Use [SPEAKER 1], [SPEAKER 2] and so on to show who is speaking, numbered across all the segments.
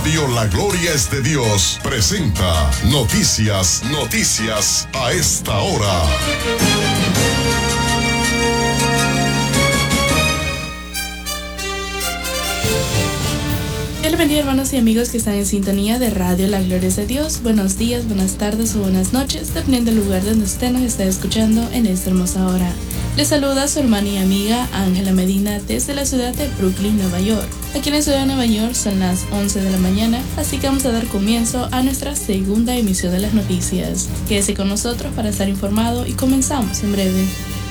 [SPEAKER 1] Radio La Gloria es de Dios presenta Noticias a esta hora.
[SPEAKER 2] Dios les bendiga, hermanos y amigos que están en sintonía de Radio La Gloria es de Dios. Buenos días, buenas tardes o buenas noches, dependiendo del lugar donde usted nos está escuchando en esta hermosa hora. Les saluda su hermana y amiga Ángela Medina desde la ciudad de Brooklyn, Nueva York. Aquí en la ciudad de Nueva York son las 11 de la mañana, así que vamos a dar comienzo a nuestra segunda emisión de las noticias. Quédese con nosotros para estar informado y comenzamos en breve.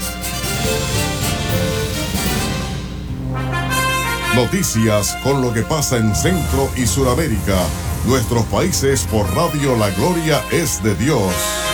[SPEAKER 1] Noticias con lo que pasa en Centro y Suramérica, nuestros países por Radio La Gloria es de Dios.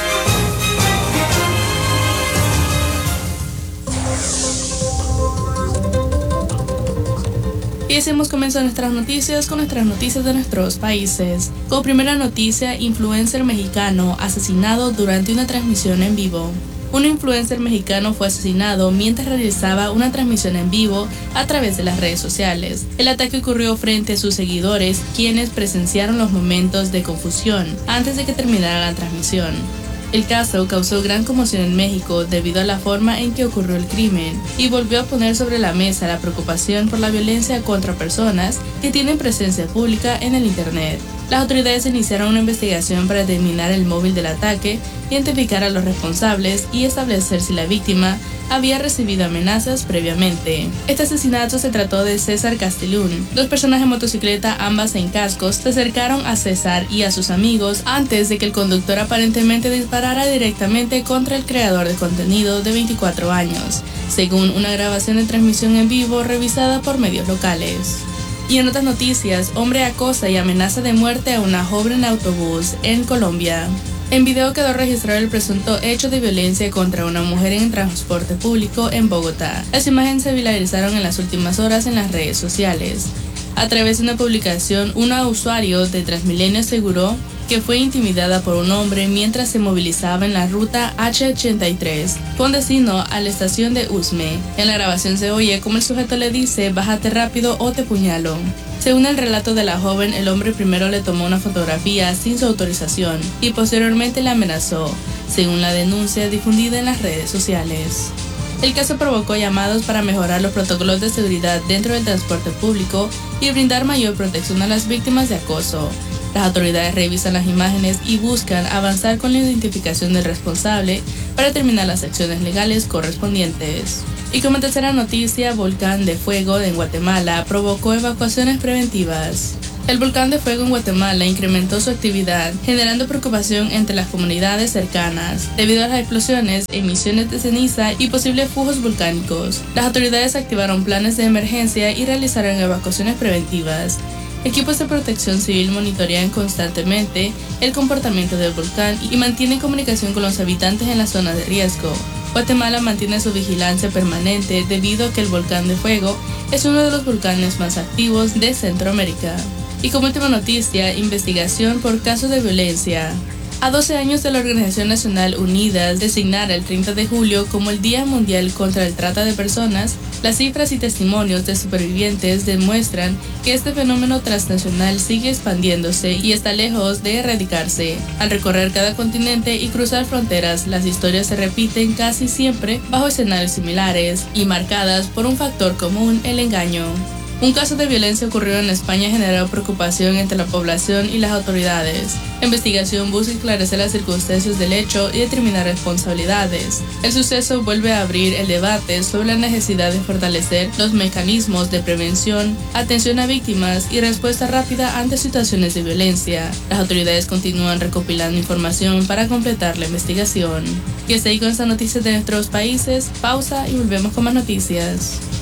[SPEAKER 2] Y hacemos comienzo a nuestras noticias con nuestras noticias de nuestros países. Como primera noticia, influencer mexicano asesinado durante una transmisión en vivo. Un influencer mexicano fue asesinado mientras realizaba una transmisión en vivo a través de las redes sociales. El ataque ocurrió frente a sus seguidores, quienes presenciaron los momentos de confusión antes de que terminara la transmisión. El caso causó gran conmoción en México debido a la forma en que ocurrió el crimen y volvió a poner sobre la mesa la preocupación por la violencia contra personas que tienen presencia pública en el Internet. Las autoridades iniciaron una investigación para determinar el móvil del ataque, identificar a los responsables y establecer si la víctima había recibido amenazas previamente. Este asesinato se trató de César Castellún. Dos personas en motocicleta, ambas en cascos, se acercaron a César y a sus amigos antes de que el conductor aparentemente disparara directamente contra el creador de contenido de 24 años, según una grabación de transmisión en vivo revisada por medios locales. Y en otras noticias, hombre acosa y amenaza de muerte a una joven en autobús en Colombia. En video quedó registrado el presunto hecho de violencia contra una mujer en el transporte público en Bogotá. Las imágenes se viralizaron en las últimas horas en las redes sociales. A través de una publicación, una usuario de Transmilenio aseguró que fue intimidada por un hombre mientras se movilizaba en la ruta H83 con destino a la estación de Usme. En la grabación se oye como el sujeto le dice: "Bájate rápido o te puñalo". Según el relato de la joven, el hombre primero le tomó una fotografía sin su autorización y posteriormente la amenazó, según la denuncia difundida en las redes sociales. El caso provocó llamados para mejorar los protocolos de seguridad dentro del transporte público y brindar mayor protección a las víctimas de acoso. Las autoridades revisan las imágenes y buscan avanzar con la identificación del responsable para determinar las acciones legales correspondientes. Y como tercera noticia, volcán de fuego en Guatemala provocó evacuaciones preventivas. El volcán de fuego en Guatemala incrementó su actividad, generando preocupación entre las comunidades cercanas, debido a las explosiones, emisiones de ceniza y posibles flujos volcánicos. Las autoridades activaron planes de emergencia y realizaron evacuaciones preventivas. Equipos de protección civil monitorean constantemente el comportamiento del volcán y mantienen comunicación con los habitantes en la zona de riesgo. Guatemala mantiene su vigilancia permanente debido a que el volcán de fuego es uno de los volcanes más activos de Centroamérica. Y como última noticia, investigación por casos de violencia. A 12 años de la Organización Nacional Unidas designar el 30 de julio como el Día Mundial contra el Trata de Personas, las cifras y testimonios de supervivientes demuestran que este fenómeno transnacional sigue expandiéndose y está lejos de erradicarse. Al recorrer cada continente y cruzar fronteras, las historias se repiten casi siempre bajo escenarios similares y marcadas por un factor común: el engaño. Un caso de violencia ocurrido en España generó preocupación entre la población y las autoridades. La investigación busca esclarecer las circunstancias del hecho y determinar responsabilidades. El suceso vuelve a abrir el debate sobre la necesidad de fortalecer los mecanismos de prevención, atención a víctimas y respuesta rápida ante situaciones de violencia. Las autoridades continúan recopilando información para completar la investigación. Y hasta ahí con estas noticias de nuestros países. Pausa y volvemos con más noticias.